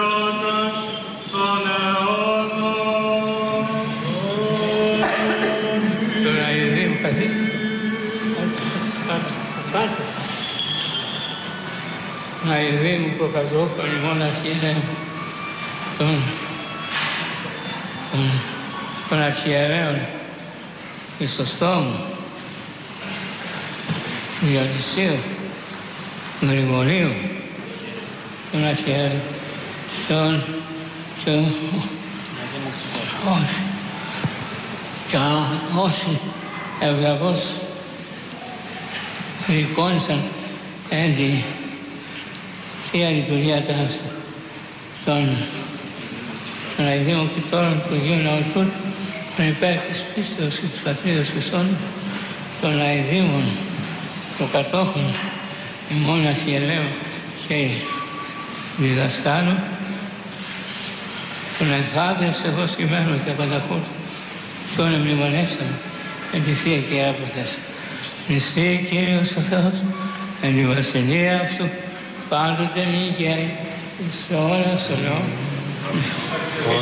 αιώνας των αιώνων. Τον Αηδήμ καθίστε. Τον Αηδήμ προκατόχων ημών αρχιερέων των αρχιερέων Χριστοστόμου, του Διονυσίου, του Γρηγορίου, των αρχιερέων, και όσοι ευλαβώς εικόνισαν εν τη Θεία Λειτουργία των Αηδήμων και τώρα του Αγίου Ναού τον υπέρ της πίστεως και της πατρίδας Χριστών, των Αηδήμων, των κατόχων ημών αρχιερέων και διδασκάλων, τον ενθάδευσε εγώ σημαίνω και πανταχούτου, τον εμνημονεύσαμε εν τη Θεία και Ιερά Προθέση. Χριστή Κύριος ο Θεός, εν τη βασιλεία αυτού, πάντοτε νίκαια, εις αιώνας αιώνων.